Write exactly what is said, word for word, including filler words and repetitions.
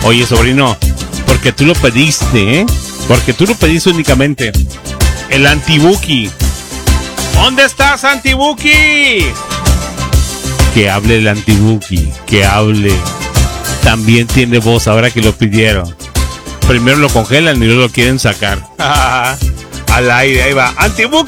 Oye, sobrino, porque tú lo pediste, ¿eh? Porque tú lo pediste únicamente. El Antibuki. ¿Dónde estás, Antibuki? Que hable el Antibuki, que hable. También tiene voz ahora que lo pidieron. Primero lo congelan y luego lo quieren sacar. Al aire, ahí va. Antibuki.